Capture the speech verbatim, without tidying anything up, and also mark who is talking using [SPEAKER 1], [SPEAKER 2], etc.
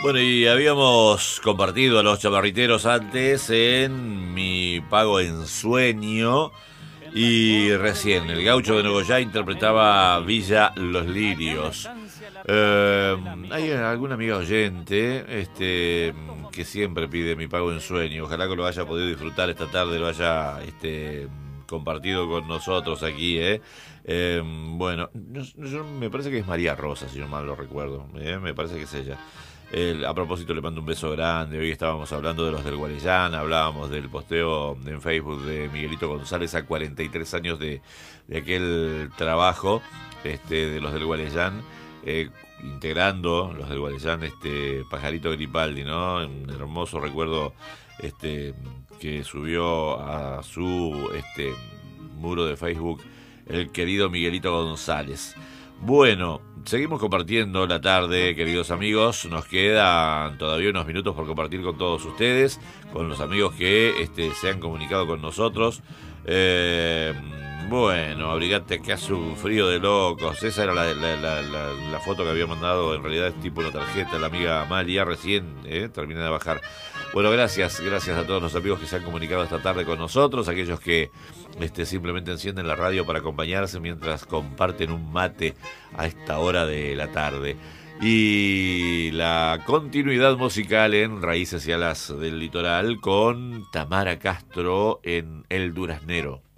[SPEAKER 1] Bueno, y habíamos compartido a los chaparriteros antes en Mi Pago en Sueño. Y recién el Gaucho de Nogoyá interpretaba Villa Los Lirios. Eh, hay alguna amiga oyente este, que siempre pide Mi Pago en Sueño. Ojalá que lo haya podido disfrutar esta tarde, lo haya este, compartido con nosotros aquí. ¿eh? Eh, bueno, yo, yo, me parece que es María Rosa, si yo mal lo recuerdo. ¿eh? Me parece que es ella. El, a propósito, le mando un beso grande. Hoy estábamos hablando de los del Guarellán, hablábamos del posteo en Facebook de Miguelito González a cuarenta y tres años de, de aquel trabajo este, de los del Guarellán, eh, integrando los del Guarellán, este Pajarito Gripaldi, ¿no? Un hermoso recuerdo este, que subió a su este, muro de Facebook el querido Miguelito González. Bueno, seguimos compartiendo la tarde, queridos amigos. Nos quedan todavía unos minutos por compartir con todos ustedes, con los amigos que este, se han comunicado con nosotros. Eh, bueno, abrigate que hace un frío de locos. Esa era la, la, la, la, la foto que había mandado, en realidad es tipo una tarjeta, la amiga Amalia, recién eh, termina de bajar. Bueno, gracias, gracias a todos los amigos que se han comunicado esta tarde con nosotros, aquellos que este, simplemente encienden la radio para acompañarse mientras comparten un mate a esta hora de la tarde. Y la continuidad musical en Raíces y Alas del Litoral con Tamara Castro en El Duraznero.